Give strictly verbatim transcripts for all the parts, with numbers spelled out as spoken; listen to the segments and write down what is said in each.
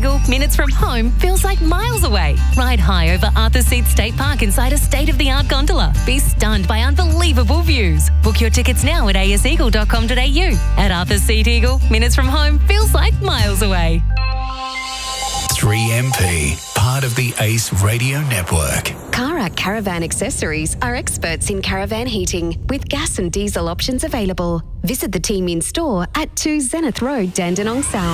Eagle, minutes from home feels like miles away. Ride high over Arthur Seat State Park inside a state-of-the-art gondola. Be stunned by unbelievable views. Book your tickets now at a s eagle dot com dot a u. At Arthur Seat Eagle, minutes from home feels like miles away. three M P, part of the Ace Radio Network. Karak Caravan Accessories are experts in caravan heating with gas and diesel options available. Visit the team in store at two Zenith Road, Dandenong South.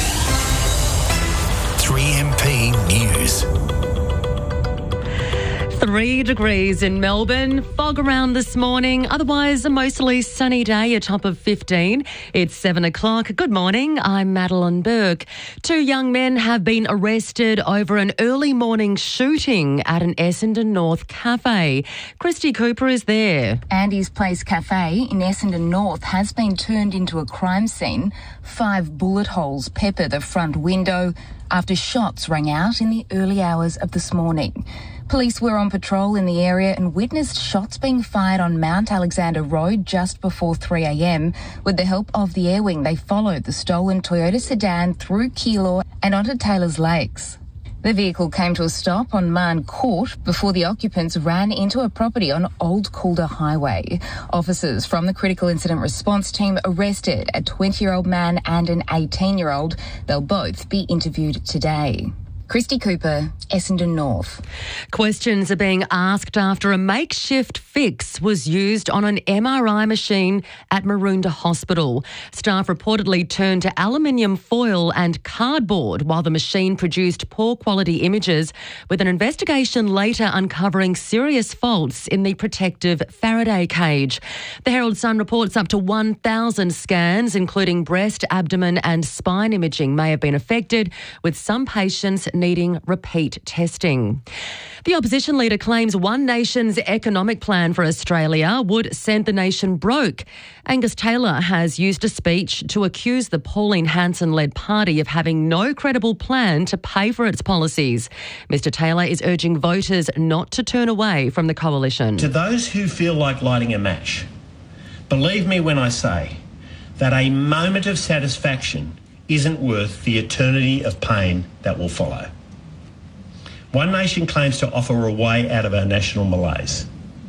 three M P News. Three degrees in Melbourne, fog around this morning, otherwise a mostly sunny day, a top of fifteen. It's seven o'clock. Good morning, I'm Madeline Burke. Two young men have been arrested over an early morning shooting at an Essendon North cafe. Christy Cooper is there. Andy's Place Cafe in Essendon North has been turned into a crime scene. Five bullet holes pepper the front window after shots rang out in the early hours of this morning. Police were on patrol in the area and witnessed shots being fired on Mount Alexander Road just before three a m. With the help of the Air Wing, they followed the stolen Toyota sedan through Keilor and onto Taylors Lakes. The vehicle came to a stop on Marn Court before the occupants ran into a property on Old Calder Highway. Officers from the Critical Incident Response Team arrested a twenty-year-old man and an eighteen-year-old. They'll both be interviewed today. Christy Cooper, Essendon North. Questions are being asked after a makeshift fix was used on an M R I machine at Maroondah Hospital. Staff reportedly turned to aluminium foil and cardboard while the machine produced poor quality images, with an investigation later uncovering serious faults in the protective Faraday cage. The Herald Sun reports up to one thousand scans, including breast, abdomen and spine imaging, may have been affected, with some patients needing repeat testing. The opposition leader claims One Nation's economic plan for Australia would send the nation broke. Angus Taylor has used a speech to accuse the Pauline Hanson-led party of having no credible plan to pay for its policies. Mister Taylor is urging voters not to turn away from the coalition. To those who feel like lighting a match, believe me when I say that a moment of satisfaction isn't worth the eternity of pain that will follow. One Nation claims to offer a way out of our national malaise.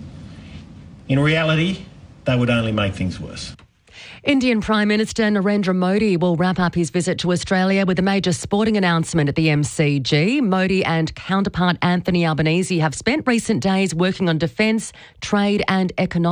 In reality, they would only make things worse. Indian Prime Minister Narendra Modi will wrap up his visit to Australia with a major sporting announcement at the M C G. Modi and counterpart Anthony Albanese have spent recent days working on defence, trade and economic